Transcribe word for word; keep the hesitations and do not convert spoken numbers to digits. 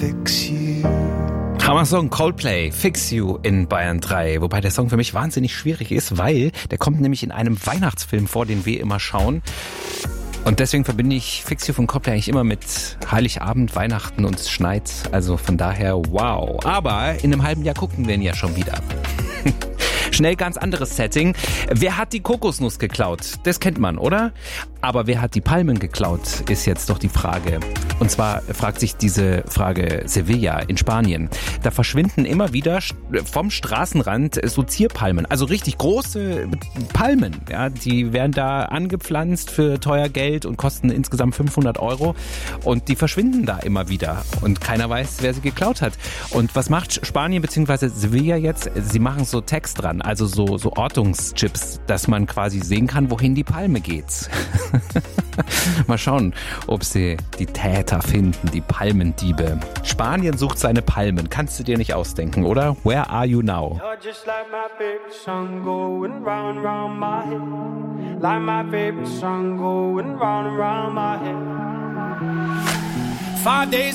fix you. Hammer-Song Coldplay, Fix You in Bayern drei. Wobei der Song für mich wahnsinnig schwierig ist, weil der kommt nämlich in einem Weihnachtsfilm vor, den wir immer schauen. Und deswegen verbinde ich Fix You von Coldplay eigentlich immer mit Heiligabend, Weihnachten und es schneit. Also von daher wow. Aber in einem halben Jahr gucken wir ihn ja schon wieder. Schnell ganz anderes Setting. Wer hat die Kokosnuss geklaut? Das kennt man, oder? Aber wer hat die Palmen geklaut, ist jetzt doch die Frage. Und zwar fragt sich diese Frage Sevilla in Spanien. Da verschwinden immer wieder vom Straßenrand so Zierpalmen, also richtig große Palmen. Ja, die werden da angepflanzt für teuer Geld und kosten insgesamt fünfhundert Euro. Und die verschwinden da immer wieder. Und keiner weiß, wer sie geklaut hat. Und was macht Spanien bzw. Sevilla jetzt? Sie machen so Text dran, also so, so Ortungschips, dass man quasi sehen kann, wohin die Palme geht. Mal schauen, ob sie die Täter finden, die Palmendiebe. Spanien sucht seine Palmen. Kannst du dir nicht ausdenken, oder? Where are you now? You're just like my favorite song going round and round my head. Like my favorite song going round and round my head. Five days